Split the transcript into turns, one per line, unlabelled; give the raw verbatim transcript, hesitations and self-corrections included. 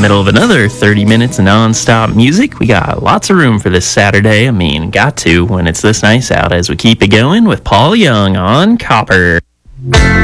middle of another thirty minutes of non-stop music. We got lots of room for this Saturday. I mean, got to when it's this nice out as we keep it going with Paul Young on Copper.